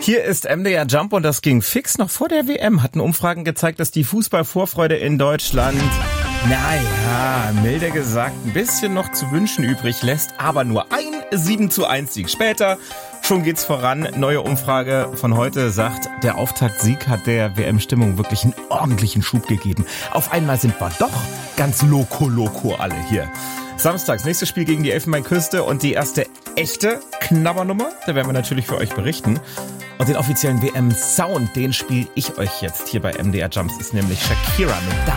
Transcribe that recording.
Hier ist MDR Jump und das ging fix noch vor der WM. Hatten Umfragen gezeigt, dass die Fußballvorfreude in Deutschland, milde gesagt, ein bisschen noch zu wünschen übrig lässt. Aber nur ein 7:1 Sieg später. Schon geht's voran. Neue Umfrage von heute sagt, der Auftaktsieg hat der WM-Stimmung wirklich einen ordentlichen Schub gegeben. Auf einmal sind wir doch ganz loco alle hier. Samstags, nächstes Spiel gegen die Elfenbeinküste und die erste echte Knabbernummer. Da werden wir natürlich für euch berichten. Und den offiziellen WM-Sound, den spiele ich euch jetzt hier bei MDR Jumps, ist nämlich Shakira mit Da